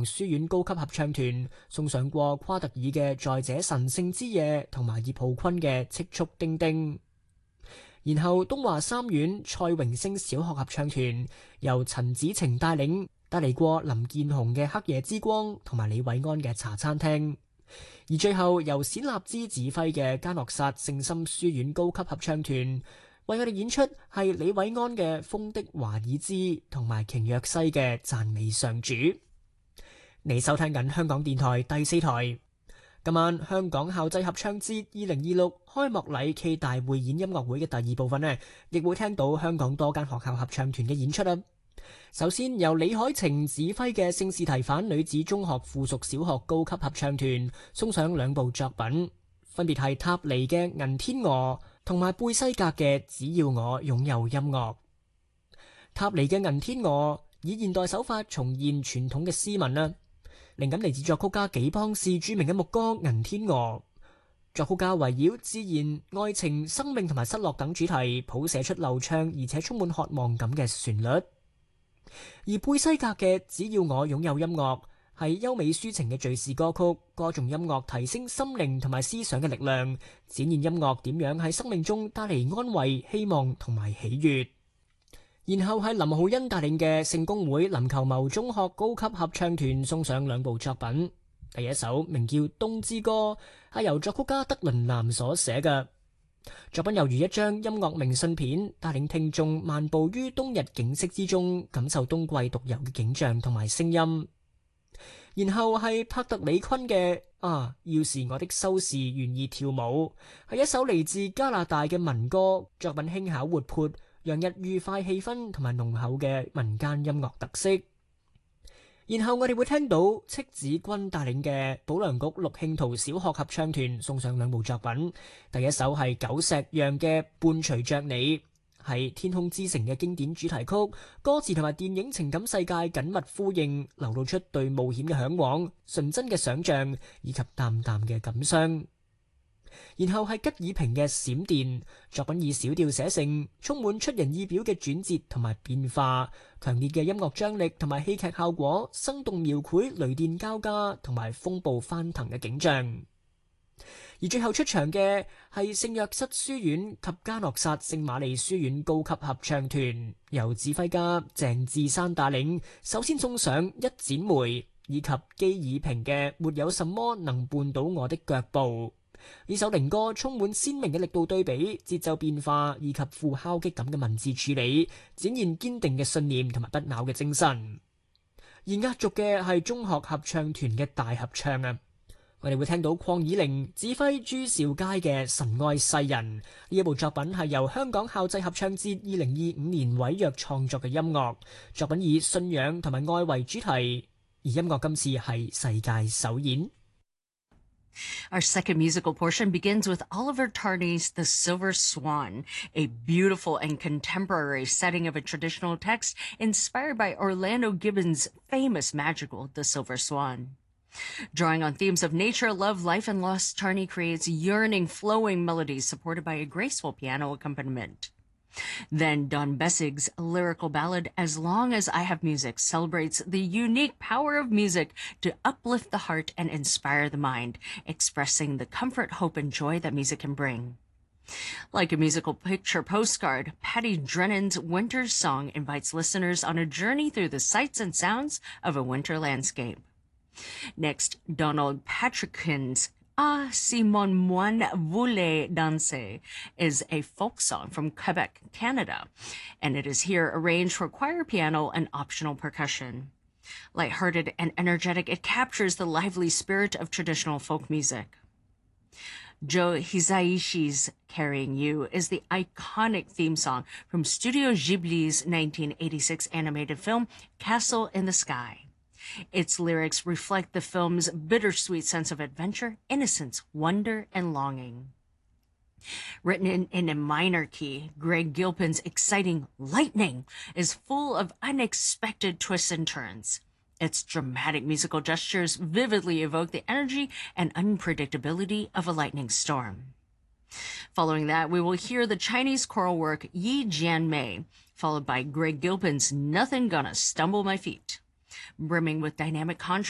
堂書院高級合唱團送上過夸特爾嘅在這神聖之夜同埋葉浩坤嘅戚促丁丁。然後東華三院蔡榮星小學合唱團由陳子晴帶領，帶嚟過林建雄嘅黑夜之光同埋李偉安嘅茶餐廳。而最後由冼立之指揮嘅嘉諾撒聖心書院高級合唱團為我哋演出係李偉安嘅風的華爾茲同埋瓊若西嘅讚美上主。你收聽緊香港電台第4台。今晚香港校際合唱節2026開幕禮暨大匯演音樂會嘅第2部分呢，亦會聽到香港多間學校合唱團嘅演出啦。首先由李海晴指揮嘅聖士提反女子中學附屬小學高級合唱團送上2部作品，分別係塔尼嘅銀天鵝同埋貝西格嘅只要我擁有音樂。塔尼嘅銀天鵝以現代手法重現傳統嘅詩文啦。靈感嚟自作曲家紀邦士著名嘅牧歌《銀天鵝》，作曲家圍繞自然、愛情、生命同埋失落等主題，譜寫出流暢而且充滿渴望感嘅旋律。而貝西格嘅《只要我擁有音樂》係優美抒情嘅敘事歌曲，歌頌音樂提升心靈同埋思想嘅力量，展現音樂點樣喺生命中帶嚟安慰、希望同埋喜悅。然後係林浩恩帶領嘅聖公會林球謀中學高級合唱團送上2部作品。第一首名叫《冬之歌》，係由作曲家德倫南所寫嘅作品，猶如一張音樂明信片，帶領聽眾漫步於冬日景色之中，感受冬季獨有嘅景象同埋聲音。然後係帕特里昆嘅要是我的修士願意跳舞，係一首嚟自加拿大嘅民歌，作品輕巧活潑，洋溢愉快氣氛同埋濃厚嘅民間音樂特色。然後我哋會聽到戚子君帶領嘅保良局陸慶圖小學合唱團送上2部作品。第一首係久石讓嘅伴隨着你，係天空之城嘅經典主題曲，歌詞同埋電影情感世界緊密呼應，流露出對冒險嘅向往、純真嘅想象以及淡淡嘅感傷。然後係吉爾平嘅閃電，作品以小調寫成，充滿出人意表嘅轉折同埋變化，強烈嘅音樂張力同埋戲劇效果，生動描繪雷電交加同埋風暴翻騰嘅景象。而最後出場嘅係聖約瑟書院及嘉諾撒聖瑪利書院高級合唱團，由指揮家鄭智山帶領，首先送上一剪梅以及基爾平嘅沒有什麼能絆倒我的腳步。呢首靈歌充滿鮮明嘅力度對比、節奏變化以及富敲擊感嘅文字處理，展現堅定嘅信念同埋不朽嘅精神。而壓軸嘅係中學合唱團嘅大合唱啊！我哋會聽到鄺以玲指揮朱兆佳嘅《神愛世人》，呢一部作品係由香港校際合唱節2025年委約創作嘅音樂，作品以信仰同埋愛為主題，而音樂今次係世界首演。 Our second musical portion begins with Oliver Tarney's The Silver Swan, a beautiful and contemporary setting of a traditional text inspired by Orlando Gibbons' famous magical The Silver Swan. Drawing on themes of nature, love, life, and loss, Tarney creates yearning, flowing melodies supported by a graceful piano accompaniment. Then Don Bessig's lyrical ballad, As Long as I Have Music, celebrates the unique power of music to uplift the heart and inspire the mind, expressing the comfort, hope, and joy that music can bring. Like a musical picture postcard, Patty Drennan's Winter's Song invites listeners on a journey through the sights and sounds of a winter landscape. Next, Donald Patrickin's Si mon moine voulait danser is a folk song from Quebec, Canada, and it is here arranged for choir piano and optional percussion. Lighthearted and energetic, it captures the lively spirit of traditional folk music. Joe Hisaishi's Carrying You is the iconic theme song from Studio Ghibli's 1986 animated film Castle in the Sky. Its lyrics reflect the film's bittersweet sense of adventure, innocence, wonder, and longing. Written in a minor key, Greg Gilpin's exciting Lightning is full of unexpected twists and turns. Its dramatic musical gestures vividly evoke the energy and unpredictability of a lightning storm. Following that, we will hear the Chinese choral work Yi Jian Mei, followed by Greg Gilpin's Nothing Gonna Stumble My Feet. Brimming with dynamic contrast,